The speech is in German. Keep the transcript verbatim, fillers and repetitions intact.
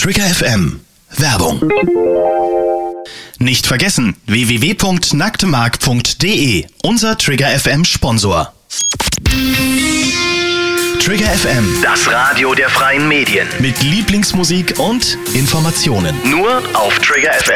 Trigger F M. Werbung. Nicht vergessen, w w w punkt nacktemark punkt d e, unser Trigger F M Sponsor. Trigger F M, Das Radio der freien Medien. mit Lieblingsmusik und Informationen. Nur auf Trigger F M.